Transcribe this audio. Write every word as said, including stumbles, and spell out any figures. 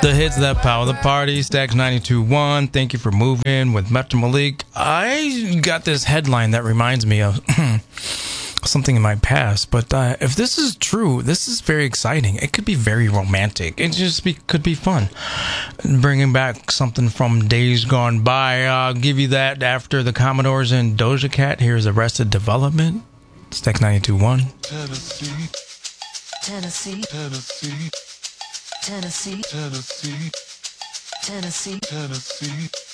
The hits that power the party, Stacks ninety-two point one. Thank you for moving with Metro Malik. I got this headline that reminds me of something in my past, but uh, if this is true, this is very exciting. It could be very romantic. It just be, could be fun. Bringing back something from days gone by. I'll give you that after the Commodores and Doja Cat. Here's Arrested Development. Stacks ninety-two point one. Tennessee. Tennessee. Tennessee. Tennessee, Tennessee, Tennessee, Tennessee.